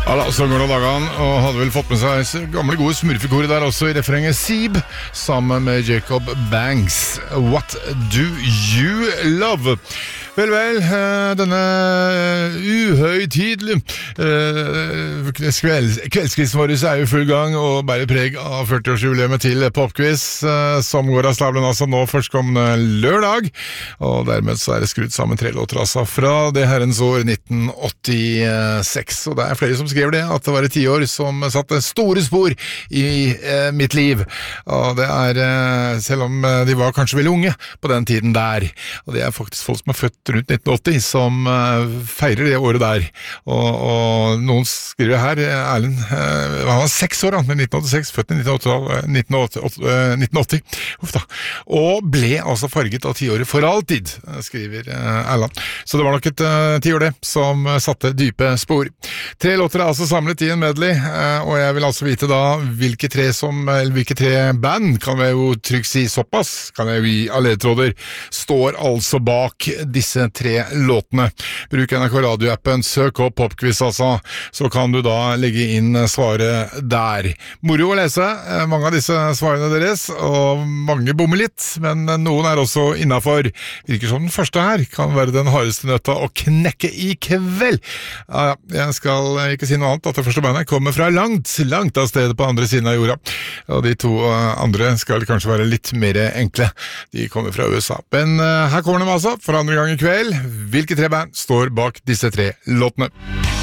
Alla, så går det dagen, og hadde vel fått med seg gamle gode smurfekoret der også i refrenget Seeb, sammen med Jacob Banks. What do you love? Vel, denne uhøytidlige kveldskvisten vår er jo full gang og bærer preg av 40-årsjubileet til Popquiz, som går av stablen altså nå førstkommende lørdag, og dermed så er det skrudd sammen 3 låter altså fra det herrens år 1986, og det er flere som skrev det, at det var et 10 år som satte store spor i mitt liv, og det er, selv om de var kanskje veldig unge på den tiden der, og det er faktisk folk som er født rundt 1980 som feirer det året der, og noen skriver her, Erlend, han var 6 år med 1986, født i 1980, og ble altså farget av 10-året for alltid, skriver Erlend. Så det var nok et 10 år det, som satte dype spor. 3 låter er altså samlet i en medley, og jeg vil altså vite da hvilke 3 band, kan jeg jo trygt si såpass, kan jeg jo gi av ledtråder, står altså bak disse 3 låtene. Bruk NRK radioappen, søk opp Popquiz altså, så kan du da legge inn svaret der. Moro å lese, mange av disse svarene deres, og mange bommer litt, men noen er også innenfor. Virker som den første her kan være den hardeste nøtta å knekke i kveld. Jeg skal ikke si noe annet, at det første bandet kommer fra langt av stedet på andre siden av jorda, og de 2 andre skal kanskje være litt mer enkle. De kommer fra USA. Men her kommer de altså, for andre gang i kveld. Hvilke 3 band står bak disse 3 låtene?